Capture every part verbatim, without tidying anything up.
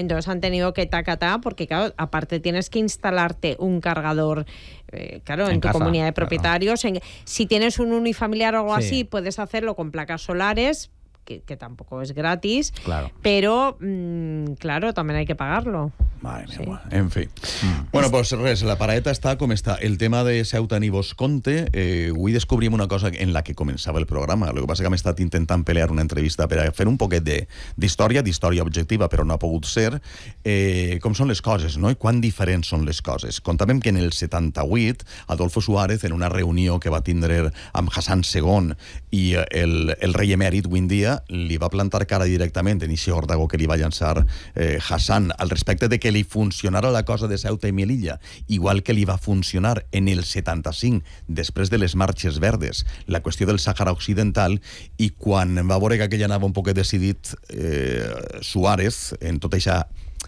Entonces han tenido que tacatá, porque claro, aparte tienes que instalarte un cargador, eh, claro, en, en tu casa, comunidad de propietarios. Claro. En, si tienes un unifamiliar o algo sí. así, puedes hacerlo con placas solares, que, que tampoco es gratis, claro. pero mmm, claro, también hay que pagarlo. Mare sí. meva, en fi. Mm. Bueno, doncs pues res, la paraeta està com està. El tema de Ceuta ni vos conte, eh, avui descobrim una cosa en la que començava el programa. El que passa que hem estat intentant pelear una entrevista per a fer un poquet d'història, d'història objectiva, però no ha pogut ser. Eh, com són les coses, no? I quan diferents són les coses. Contàvem que en el setanta-vuit, Adolfo Suárez, en una reunió que va tindre amb Hassan segon i el, el rei emèrit Windia, li va plantar cara directament en ese òrdago que li va llançar eh, Hassan al respecte de que li funcionara la cosa de Ceuta i Melilla, igual que li va funcionar en el setanta-cinc, després de les marxes verdes, la qüestió del Sàhara Occidental, i quan va veure que aquell anava un poquet decidit, eh, Suárez, en tota aquesta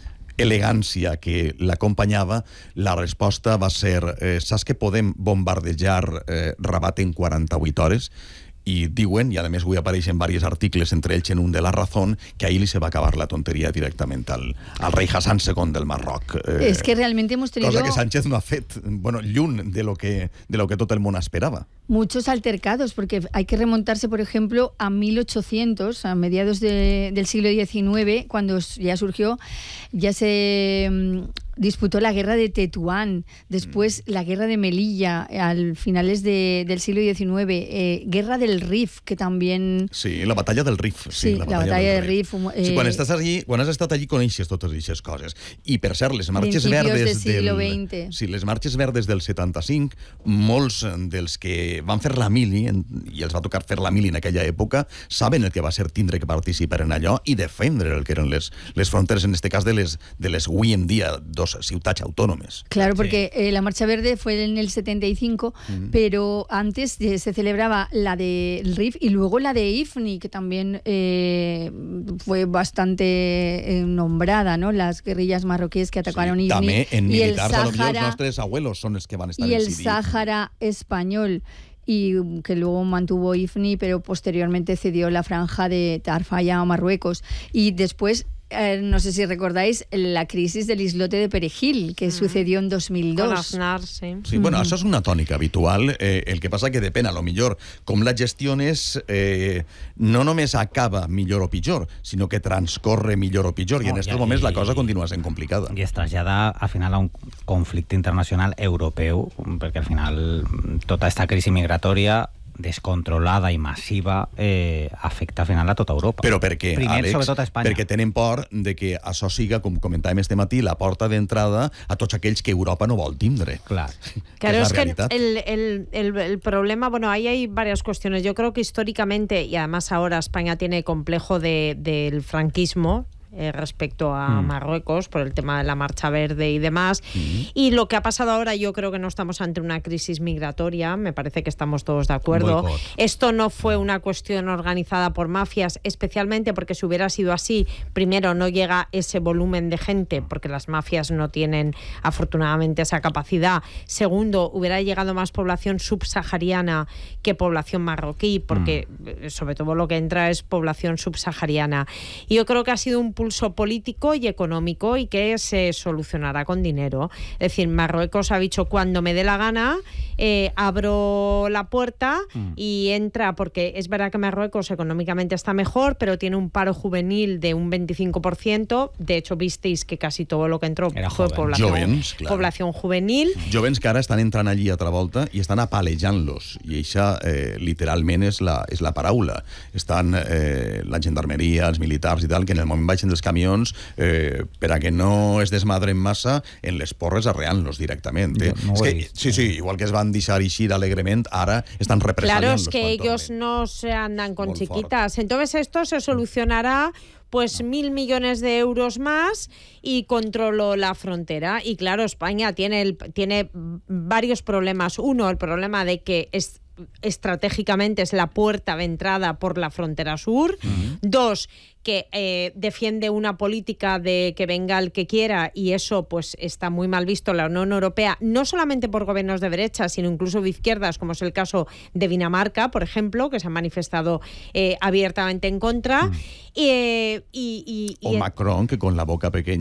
elegància que l'acompanyava, la resposta va ser eh, saps que podem bombardejar eh, Rabat en quaranta-vuit hores? I diuen, i a més avui apareixen diversos articles, entre ells en un de La Razón, que ahí li se va acabar la tonteria directament al, al rei Hassan segon del Marroc. Eh, es que realmente hemos tenido... Cosa que Sánchez no ha fet, bueno, lluny de lo que, de lo que tot el món esperaba. Muchos altercados, porque hay que remontarse, por ejemplo, a mil ochocientos, a mediados de, del siglo diecinueve, cuando ya surgió, ya se um, disputó la guerra de Tetuán, después mm. la guerra de Melilla, al finales de, del siglo diecinueve, eh, guerra del Rif, que también... Sí, la batalla del Rif. Sí, sí la, la batalla, batalla del Rif. Rif eh... sí, quan, estàs allí, quan has estat allí coneixes totes aquestes coses. I, per cert, les marxes verdes del siglo del... veinte. Sí, les marxes verdes del setanta-cinc, molts dels que van fer la mili, i els va tocar fer la mili en aquella època, saben el que va ser tindre que participar en allò i defendre el que eren les, les fronteres, en este cas de les, de les avui en dia dos ciutats autònomes. Claro, porque sí. eh, la Marcha Verde fue en el setenta y cinco, mm-hmm. pero antes eh, se celebraba la del Rif y luego la de Ifni, que también eh, fue bastante eh, nombrada, ¿no? Las guerrillas marroquíes que atacaron sí, Ifni. També en militars, Sahara, a lo millor els nostres abuelos són els que van estar y en el Sáhara español, y que luego mantuvo Ifni, pero posteriormente cedió la franja de Tarfaya a Marruecos. Y después, eh, no sé si recordáis, la crisis del islote de Perejil, que mm. sucedió en dos mil dos. Con Aznar, sí. Sí, bueno, això és una tònica habitual. Eh, el que passa que depèn, a lo millor, com la gestiones, eh, no només acaba millor o pitjor, sinó que transcorre millor o pitjor, no, i en aquests moments la cosa continua sent complicada. I es trasllada, al final, a un conflicte internacional europeu, perquè al final tota aquesta crisi migratòria descontrolada i massiva eh, afecta al final a tota Europa. Però per què, Primer, Àlex? sobretot a Espanya. Perquè tenen por de que això siga, com comentàvem este matí, la porta d'entrada a tots aquells que Europa no vol tindre. Claro. Claro, es, es que el, el, el, el problema, bueno, ahí hay varias cuestiones. Yo creo que históricamente, y además ahora España tiene complejo de, del franquismo, Eh, respecto a mm. Marruecos por el tema de la Marcha Verde y demás. Mm. Y lo que ha pasado ahora, yo creo que no estamos ante una crisis migratoria, me parece que estamos todos de acuerdo. Boicot. Esto no fue una cuestión organizada por mafias, especialmente porque si hubiera sido así, primero no llega ese volumen de gente, porque las mafias no tienen afortunadamente esa capacidad. Segundo, hubiera llegado más población subsahariana que población marroquí, porque mm. sobre todo lo que entra es población subsahariana. Y yo creo que ha sido un pulso político y económico y que se solucionará con dinero. Es decir, Marruecos ha dicho cuando me dé la gana, eh, abro la puerta mm. y entra, porque es verdad que Marruecos económicamente está mejor, pero tiene un paro juvenil de un veinticinco por ciento. De hecho, visteis que casi todo lo que entró Era fue joven. población, Jovens, clar. población juvenil. Jovens que ara estan entrant allí a altra volta i estan apalejant-los. I això, eh, literalment, és la, és la paraula. Estan eh, la gendarmeria, els militars i tal, que en el moment baixen dels camions, eh, per a que no es desmadren massa, en les porres arreant-los directament. Eh? No es que, sí, sí, igual que es van deixar eixir alegrement, ara estan represaliant-los. Claro, es que ellos no se andan con chiquitas. Entonces esto se solucionará pues mil millones de euros más y controlo la frontera. Y claro, España tiene, el, tiene varios problemas. Uno, el problema de que es estratégicamente es la puerta de entrada por la frontera sur. Uh-huh. Dos, que eh, defiende una política de que venga el que quiera, y eso pues está muy mal visto en la Unión Europea, no solamente por gobiernos de derecha, sino incluso de izquierdas, como es el caso de Dinamarca, por ejemplo, que se han manifestado eh, abiertamente en contra. Mm. Y, eh, y, y, o y, Macron, que con la boca pequeña